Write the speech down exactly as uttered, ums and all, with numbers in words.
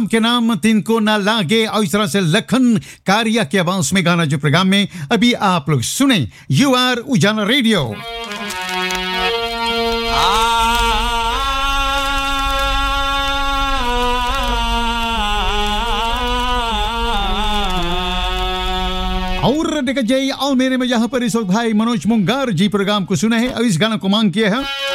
के नाम तिनको ना लागे और इस तरह से लखन कारिया की आवाज में गाना जो प्रोग्राम में अभी आप लोग सुने यू आर उजाला रेडियो। और देखा जाए और मेरे में यहाँ पर इस वक्त भाई मनोज मुंगार जी प्रोग्राम को सुना है और इस गाना को मांग किया है